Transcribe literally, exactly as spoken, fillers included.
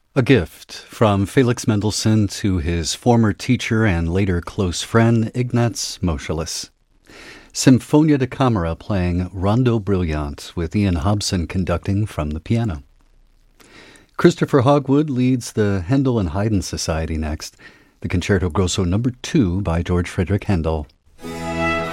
A gift from Felix Mendelssohn to his former teacher and later close friend, Ignaz Moscheles. Sinfonia da Camera playing Rondo Brilliant with Ian Hobson conducting from the piano. Christopher Hogwood leads the Handel and Haydn Society next, the Concerto Grosso number two by George Frederick Handel.